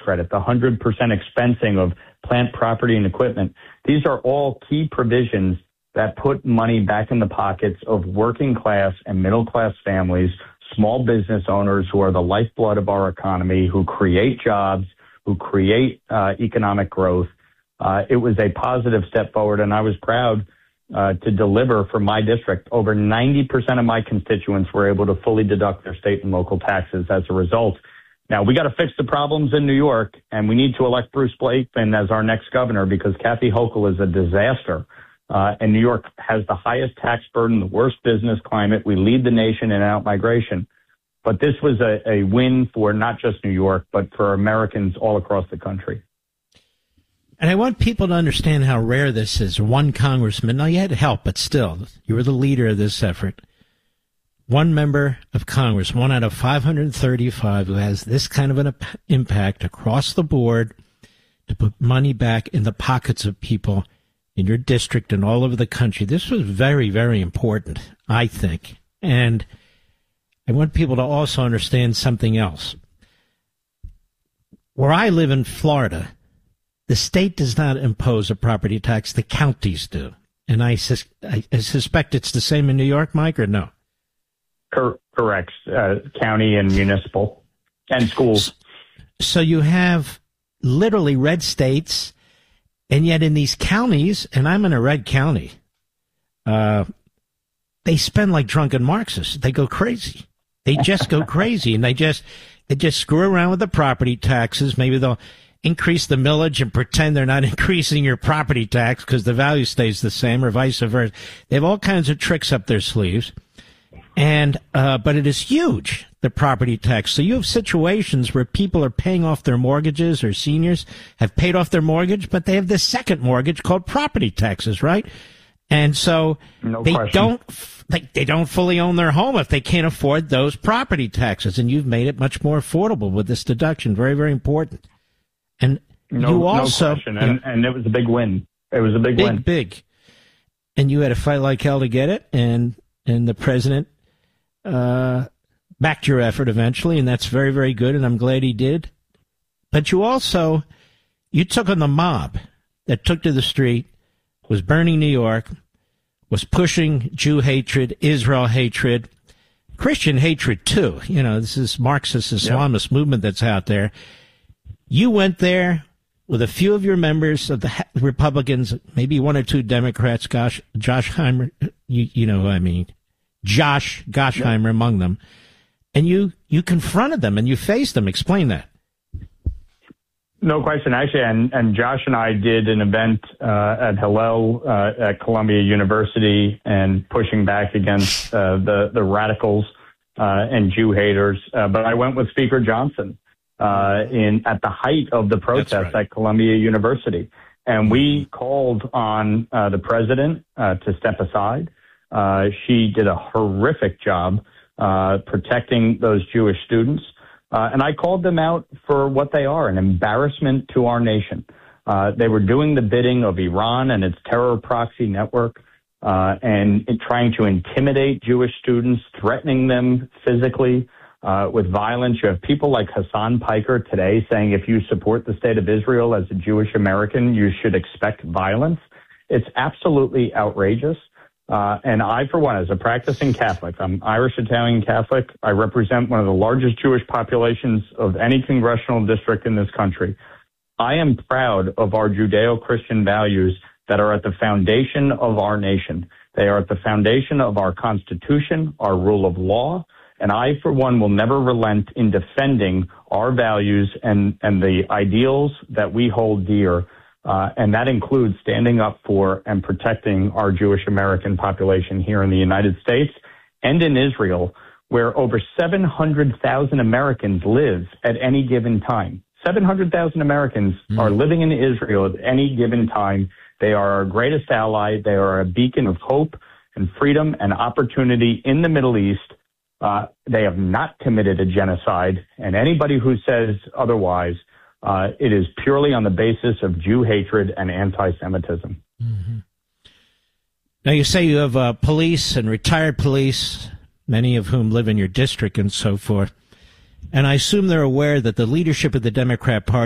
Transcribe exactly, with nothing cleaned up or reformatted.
credit, the one hundred percent expensing of plant, property, and equipment. These are all key provisions that put money back in the pockets of working class and middle class families, small business owners who are the lifeblood of our economy, who create jobs, who create uh, economic growth. Uh, it was a positive step forward, and I was proud uh, to deliver for my district. Over ninety percent of my constituents were able to fully deduct their state and local taxes as a result. Now, we got to fix the problems in New York, and we need to elect Bruce Blakeman as our next governor because Kathy Hochul is a disaster. Uh, and New York has the highest tax burden, the worst business climate. We lead the nation in out-migration. But this was a, a win for not just New York, but for Americans all across the country. And I want people to understand how rare this is. One congressman, now you had help, but still, you were the leader of this effort. One member of Congress, one out of five hundred thirty-five, who has this kind of an impact across the board to put money back in the pockets of people in your district and all over the country. This was very, very important, I think. And I want people to also understand something else. Where I live in Florida, the state does not impose a property tax. The counties do. And I, sus- I, I suspect it's the same in New York, Mike, or no? Cor- correct. Uh, county and municipal and schools. So you have literally red states, and yet in these counties, and I'm in a red county, uh, they spend like drunken Marxists. They go crazy. They just go crazy, and they just they just screw around with the property taxes. Maybe they'll increase the millage and pretend they're not increasing your property tax because the value stays the same, or vice versa. They have all kinds of tricks up their sleeves, and uh, but it is huge, the property tax. So you have situations where people are paying off their mortgages, or seniors have paid off their mortgage, but they have this second mortgage called property taxes, right? And so no they question. don't they, they don't fully own their home if they can't afford those property taxes. And you've made it much more affordable with this deduction. Very, very important. And no, you also, no question. And, and it was a big win. It was a big, big win. Big, big. And you had to fight like hell to get it. And, and the president, uh, backed your effort eventually. And that's very, very good. And I'm glad he did. But you also, you took on the mob that took to the street, was burning New York, was pushing Jew hatred, Israel hatred, Christian hatred too. You know, this is Marxist Islamist yep. movement that's out there. You went there with a few of your members of the Republicans, maybe one or two Democrats, Josh, Josh Heimer, you, you know who I mean, Josh Gostheimer yep. among them, and you, you confronted them and you faced them. Explain that. No question, actually, and, and Josh and I did an event uh, at Hillel uh, at Columbia University and pushing back against uh, the, the radicals uh, and Jew haters. Uh, but I went with Speaker Johnson uh, in at the height of the protest right. at Columbia University. And we called on uh, the president uh, to step aside. Uh, she did a horrific job uh, protecting those Jewish students. Uh, and I called them out for what they are, an embarrassment to our nation. Uh, they were doing the bidding of Iran and its terror proxy network uh, and in trying to intimidate Jewish students, threatening them physically uh, with violence. You have people like Hassan Piker today saying if you support the state of Israel as a Jewish American, you should expect violence. It's absolutely outrageous. Uh, and I, for one, as a practicing Catholic, I'm Irish-Italian Catholic. I represent one of the largest Jewish populations of any congressional district in this country. I am proud of our Judeo-Christian values that are at the foundation of our nation. They are at the foundation of our Constitution, our rule of law, and I, for one, will never relent in defending our values and, and the ideals that we hold dear. Uh, and that includes standing up for and protecting our Jewish American population here in the United States and in Israel, where over seven hundred thousand Americans live at any given time. seven hundred thousand Americans mm. are living in Israel at any given time. They are our greatest ally. They are a beacon of hope and freedom and opportunity in the Middle East. Uh, they have not committed a genocide, and anybody who says otherwise, Uh, it is purely on the basis of Jew hatred and anti-Semitism. Mm-hmm. Now, you say you have uh, police and retired police, many of whom live in your district and so forth. And I assume they're aware that the leadership of the Democrat Party